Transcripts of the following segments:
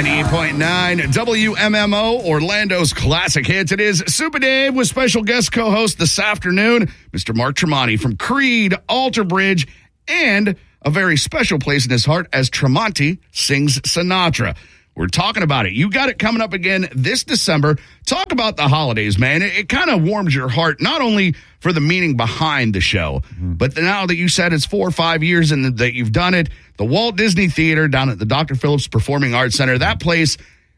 98.9 WMMO, Orlando's classic hits. It is Super Dave with special guest co-host this afternoon, Mr. Mark Tremonti from Creed, Alter Bridge, and a very special place in his heart as Tremonti sings Sinatra. We're talking about it. You got it coming up again this December. Talk about the holidays, man. It kind of warms your heart, not only for the meaning behind the show, but now that you said it's 4 or 5 years and that you've done it, the Walt Disney Theater down at the Dr. Phillips Performing Arts Center, that place,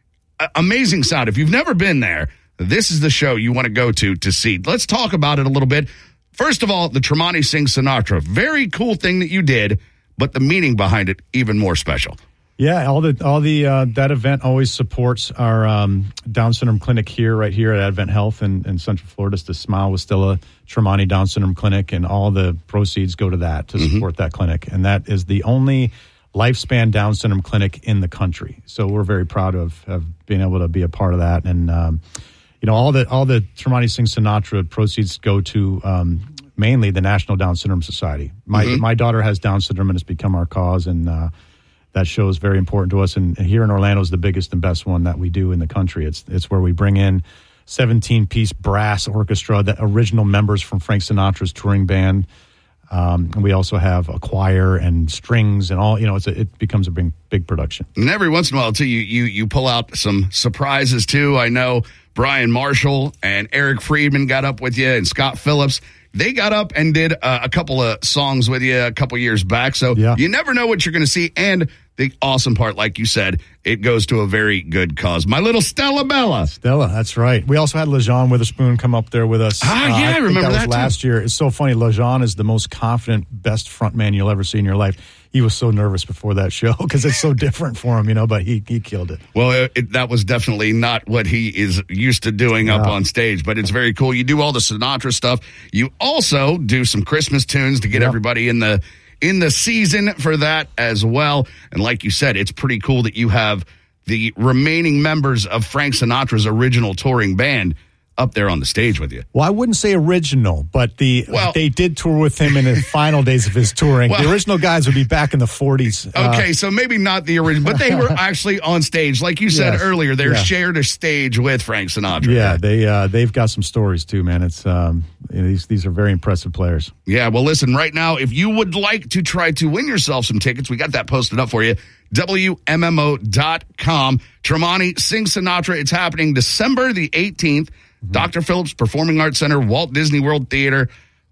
amazing sound. If you've never been there, this is the show you want to go to see. Let's talk about it a little bit. First of all, the Tremonti Sings Sinatra, very cool thing that you did, but the meaning behind it, even more special. Yeah, all the that event always supports our Down syndrome clinic right here at Advent Health in Central Florida. It's the Smile with Stella Tremonti Down syndrome clinic, and all the proceeds go to that to support that clinic. And that is the only lifespan Down syndrome clinic in the country. So we're very proud of being able to be a part of that. And all the Tremonti Sings Sinatra proceeds go to mainly the National Down Syndrome Society. My daughter has Down syndrome, and it's become our cause, and that show is very important to us, and here in Orlando is the biggest and best one that we do in the country. It's where we bring in 17-piece brass orchestra, the original members from Frank Sinatra's touring band. And we also have a choir and strings and all. It becomes a big production. And every once in a while, too, you pull out some surprises, too. I know Brian Marshall and Eric Friedman got up with you, and Scott Phillips. They got up and did a couple of songs with you a couple years back. So You never know what you're going to see. And the awesome part, like you said, it goes to a very good cause. My little Stella Bella. Stella, that's right. We also had LaJean Witherspoon come up there with us. I remember that was last year. It's so funny. LaJean is the most confident, best frontman you'll ever see in your life. He was so nervous before that show because it's so different for him, but he killed it. Well, that was definitely not what he is used to doing up on stage, but it's very cool. You do all the Sinatra stuff. You also do some Christmas tunes to get everybody in the season for that as well. And like you said, it's pretty cool that you have the remaining members of Frank Sinatra's original touring band up there on the stage with you. Well, I wouldn't say original, but they did tour with him in the final days of his touring. The original guys would be back in the 40s. Okay, so maybe not the original, but they were actually on stage. Like you said earlier, they shared a stage with Frank Sinatra. Yeah, they've got some stories too, man. It's these are very impressive players. Yeah, well, listen, right now, if you would like to try to win yourself some tickets, we got that posted up for you. WMMO.com. Tremonti Sings Sinatra. It's happening December the 18th. Dr. Phillips Performing Arts Center, Walt Disney World Theater.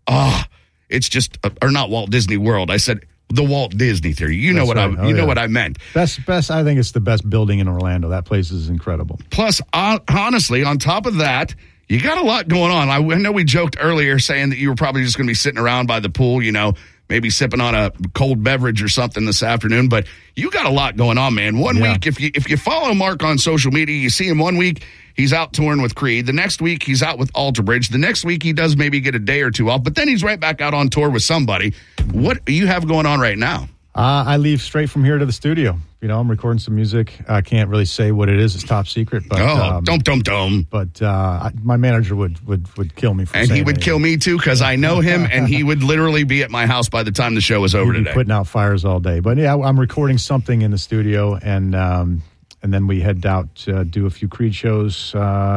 It's just, or not Walt Disney World. I said the Walt Disney Theater. You know what I meant. Best. I think it's the best building in Orlando. That place is incredible. Plus, honestly, on top of that, you got a lot going on. I know we joked earlier saying that you were probably just going to be sitting around by the pool, maybe sipping on a cold beverage or something this afternoon, but you got a lot going on, man. One week, if you follow Mark on social media, you see him one week, he's out touring with Creed. The next week, he's out with Alter Bridge. The next week, he does maybe get a day or two off, but then he's right back out on tour with somebody. What do you have going on right now? I leave straight from here to the studio. I'm recording some music. I can't really say what it is. It's top secret. But, dum. But my manager would kill me for saying And he would kill me, too, because I know him, and he would literally be at my house by the time the show was over today. Putting out fires all day. But, I'm recording something in the studio, and then we head out to do a few Creed shows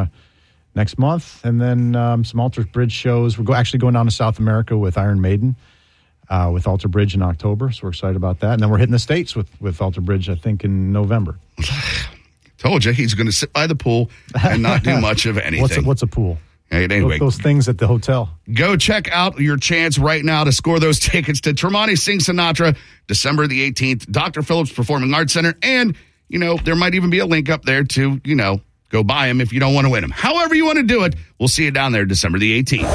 next month, and then some Alter Bridge shows. We're actually going down to South America with Iron Maiden. With Alter Bridge in October, so we're excited about that. And then we're hitting the States with Alter Bridge, I think, in November. Told you, he's going to sit by the pool and not do much of anything. What's a pool? Anyway, those things at the hotel. Go check out your chance right now to score those tickets to Tremonti Sings Sinatra, December the 18th, Dr. Phillips Performing Arts Center. And, there might even be a link up there to, go buy them if you don't want to win them. However you want to do it, we'll see you down there December the 18th.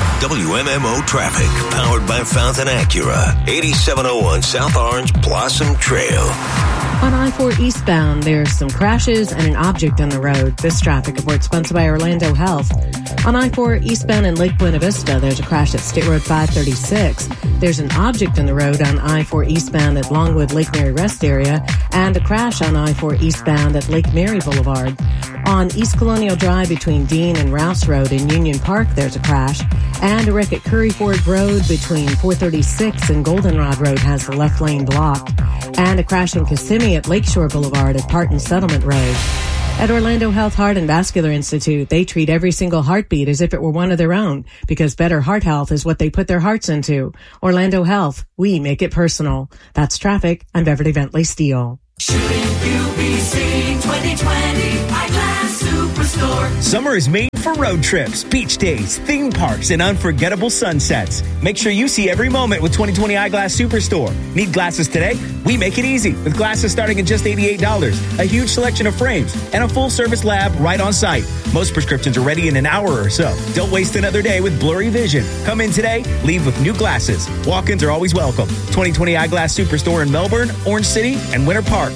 WMMO traffic, powered by Fountain Acura, 8701 South Orange Blossom Trail. On I-4 eastbound, there's some crashes and an object on the road. This traffic report sponsored by Orlando Health. On I-4 eastbound in Lake Buena Vista, there's a crash at State Road 536. There's an object on the road on I-4 eastbound at Longwood Lake Mary Rest area, and a crash on I-4 eastbound at Lake Mary Boulevard. On East Colonial Drive between Dean and Rouse Road in Union Park, there's a crash. And a wreck at Curry Ford Road between 436 and Goldenrod Road has the left lane blocked. And a crash in Kissimmee at Lakeshore Boulevard at Parton Settlement Road. At Orlando Health Heart and Vascular Institute, they treat every single heartbeat as if it were one of their own, because better heart health is what they put their hearts into. Orlando Health, we make it personal. That's traffic. I'm Beverly Bentley Steele. Shooting UBC 2020 Eyeglass Superstore. Summer is made for road trips, beach days, theme parks, and unforgettable sunsets. Make sure you see every moment with 2020 Eyeglass Superstore. Need glasses today? We make it easy with glasses starting at just $88, a huge selection of frames, and a full-service lab right on site. Most prescriptions are ready in an hour or so. Don't waste another day with blurry vision. Come in today, leave with new glasses. Walk-ins are always welcome. 2020 Eyeglass Superstore in Melbourne, Orange City, and Winter Park.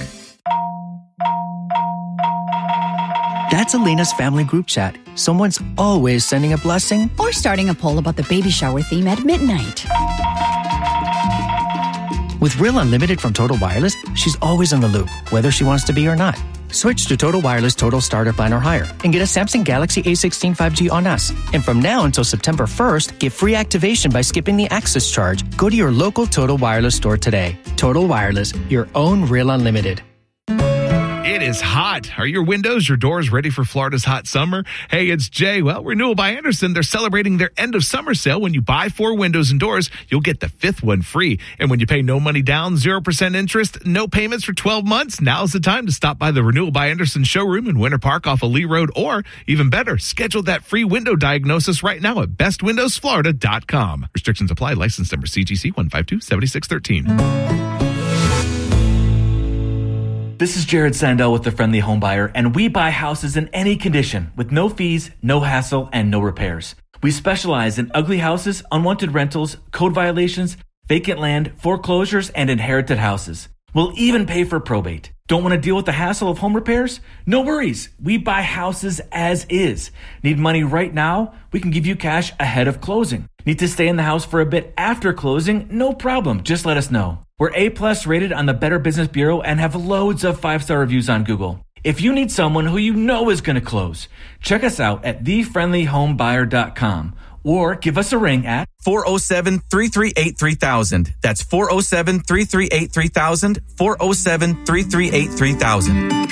That's Elena's family group chat. Someone's always sending a blessing or starting a poll about the baby shower theme at midnight. With Real Unlimited from Total Wireless, she's always in the loop, whether she wants to be or not. Switch to Total Wireless Total Starter Plan or higher and get a Samsung Galaxy A16 5G on us. And from now until September 1st, get free activation by skipping the access charge. Go to your local Total Wireless store today. Total Wireless, your own Real Unlimited. It is hot. Are your windows, your doors ready for Florida's hot summer? Hey, it's Jay. Well, Renewal by Andersen, they're celebrating their end of summer sale. When you buy 4 windows and doors, you'll get the 5th one free. And when you pay no money down, 0% interest, no payments for 12 months, now's the time to stop by the Renewal by Andersen showroom in Winter Park off of Lee Road, or even better, schedule that free window diagnosis right now at bestwindowsflorida.com. Restrictions apply. License number CGC 1527613. This is Jared Sandell with The Friendly Home Buyer, and we buy houses in any condition with no fees, no hassle, and no repairs. We specialize in ugly houses, unwanted rentals, code violations, vacant land, foreclosures, and inherited houses. We'll even pay for probate. Don't want to deal with the hassle of home repairs? No worries. We buy houses as is. Need money right now? We can give you cash ahead of closing. Need to stay in the house for a bit after closing? No problem. Just let us know. We're A+ rated on the Better Business Bureau and have loads of 5-star reviews on Google. If you need someone who you know is going to close, check us out at thefriendlyhomebuyer.com or give us a ring at 407-338-3000. That's 407-338-3000, 407-338-3000.